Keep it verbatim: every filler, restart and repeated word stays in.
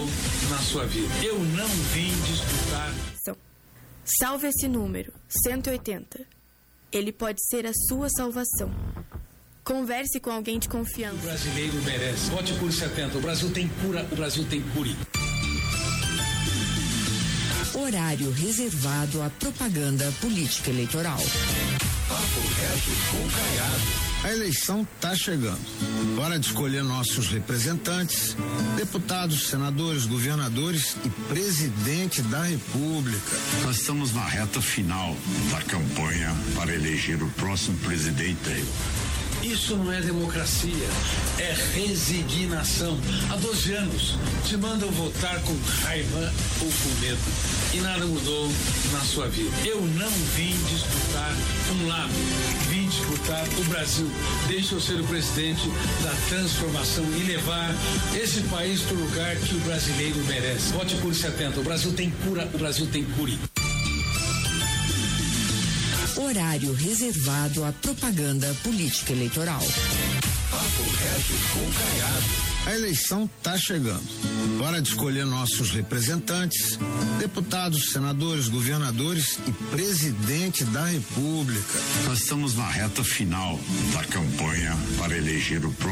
mudou na sua vida. Eu não vim disputar. Salve esse número, cento e oitenta. Ele pode ser a sua salvação. Converse com alguém de confiança. O brasileiro merece. Vote por setenta. O Brasil tem cura. O Brasil tem curi. Horário reservado à propaganda política eleitoral. Papo reto com Caiado. A eleição está chegando. Hora de escolher nossos representantes, deputados, senadores, governadores e presidente da República. Nós estamos na reta final da campanha para eleger o próximo presidente. Isso não é democracia, é resignação. Há doze anos te mandam votar com raiva ou com medo e nada mudou na sua vida. Eu não vim disputar um lado, vim disputar o Brasil. Deixa eu ser o presidente da transformação e levar esse país para o lugar que o brasileiro merece. Vote por setenta. O Brasil tem cura, o Brasil tem curi. Horário reservado à propaganda política eleitoral. Papo reto com Caiado. A eleição está chegando. Hora de escolher nossos representantes, deputados, senadores, governadores e presidente da República. Nós estamos na reta final da campanha para eleger o próximo